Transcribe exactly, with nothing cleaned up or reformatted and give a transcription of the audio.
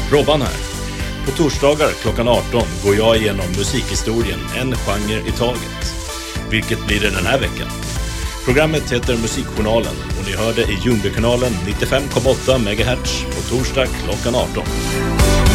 Robban här. På torsdagar klockan arton går jag igenom musikhistorien, en genre i taget. Vilket blir det den här veckan? Programmet heter Musikjournalen och ni hör det i Ljungbykanalen nittiofem komma åtta megahertz på torsdag klockan arton.